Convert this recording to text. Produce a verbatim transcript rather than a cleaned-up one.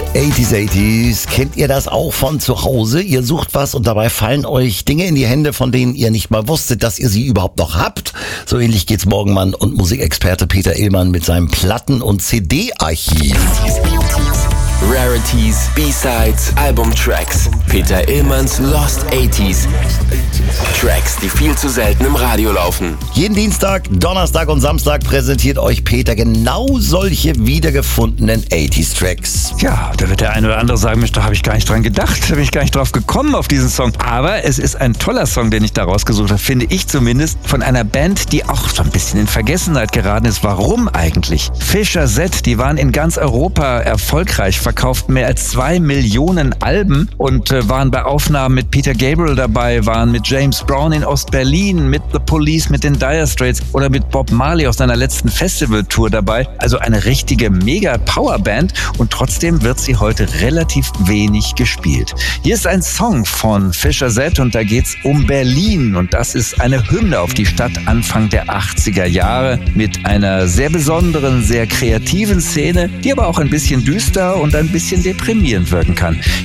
achtziger, achtziger. Kennt ihr das auch von zu Hause? Ihr sucht was und dabei fallen euch Dinge in die Hände, von denen ihr nicht mal wusstet, dass ihr sie überhaupt noch habt. So ähnlich geht's Morgenmann und Musikexperte Peter Illmann mit seinem Platten- und C D-Archiv. Rarities, B-Sides, Albumtracks. Peter Illmanns Lost achtziger. Tracks, die viel zu selten im Radio laufen. Jeden Dienstag, Donnerstag und Samstag präsentiert euch Peter genau solche wiedergefundenen achtziger-Tracks. Ja, da wird der eine oder andere sagen, Mensch, da habe ich gar nicht dran gedacht, da bin ich gar nicht drauf gekommen auf diesen Song. Aber es ist ein toller Song, den ich da rausgesucht habe, finde ich zumindest, von einer Band, die auch so ein bisschen in Vergessenheit geraten ist. Warum eigentlich? Fischer Z, die waren in ganz Europa erfolgreich, verkauften mehr als zwei Millionen Alben und äh, waren bei Aufnahmen mit Peter Gabriel dabei, waren mit James Brown in Ostberlin, mit The Police, mit den Dire Straits oder mit Bob Marley auf seiner letzten Festivaltour dabei. Also eine richtige Mega-Powerband und trotzdem wird sie heute relativ wenig gespielt. Hier ist ein Song von Fischer Z und da geht's um Berlin und das ist eine Hymne auf die Stadt Anfang der achtziger Jahre mit einer sehr besonderen, sehr kreativen Szene, die aber auch ein bisschen düster und ein bisschen deprimierend wirken kann.